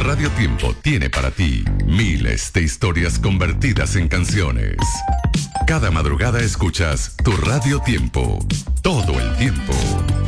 Radio Tiempo tiene para ti miles de historias convertidas en canciones. Cada madrugada escuchas tu Radio Tiempo, todo el tiempo.